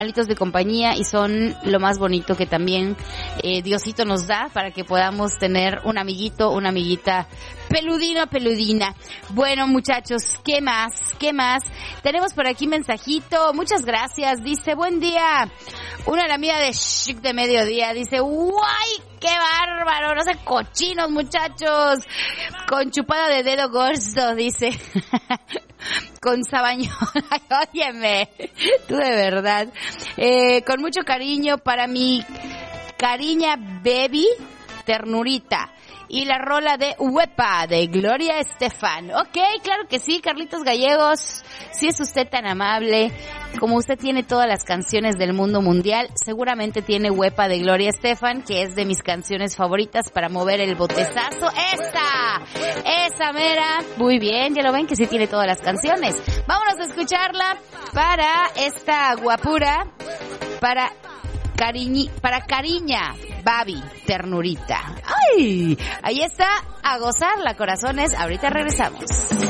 animalitos de compañía y son lo más bonito que también Diosito nos da para que podamos tener un amiguito, una amiguita peludina. Bueno, muchachos, ¿qué más? Tenemos por aquí mensajito, muchas gracias, dice, buen día. Una la mía de Chic de mediodía, dice, ¡guay! ¡Qué bárbaro! No sean cochinos, muchachos. Con chupada de dedo gordo, dice. Con sabañón. Ay, óyeme. Tú de verdad. Con mucho cariño para mi cariña baby ternurita. Y la rola de Huepa, de Gloria Estefan. Ok, claro que sí, Carlitos Gallegos. Si es usted tan amable, como usted tiene todas las canciones del mundo mundial, seguramente tiene Huepa de Gloria Estefan, que es de mis canciones favoritas para mover el botezazo. ¡Esa mera! Muy bien, ya lo ven que sí tiene todas las canciones. Vámonos a escucharla para esta guapura, para cariña, Babi, ternurita. ¡Ay! Ahí está, a gozarla, corazones. Ahorita regresamos.